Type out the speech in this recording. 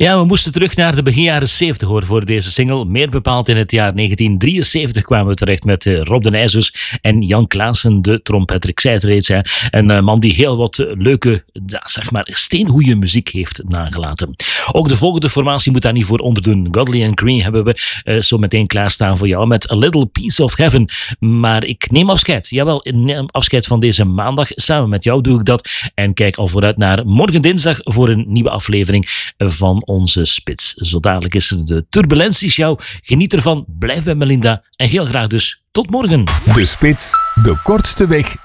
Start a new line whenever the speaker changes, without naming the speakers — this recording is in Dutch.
Ja, we moesten terug naar de begin jaren 70 hoor, voor deze single. Meer bepaald in het jaar 1973 kwamen we terecht met Rob de Nijzus en Jan Klaassen, de trompetter. Ik zei het reeds, hè. Een man die heel wat leuke, steengoeie muziek heeft nagelaten. Ook de volgende formatie moet daar niet voor onderdoen. Godley and Cree hebben we zo meteen klaarstaan voor jou met A Little Piece of Heaven. Maar ik neem afscheid. Jawel, ik neem afscheid van deze maandag. Samen met jou doe ik dat. En kijk al vooruit naar morgen dinsdag voor een nieuwe aflevering van onze Spits. Zo dadelijk is er de Turbulentieshow. Geniet ervan, blijf bij Melinda en heel graag dus tot morgen.
De Spits, de kortste weg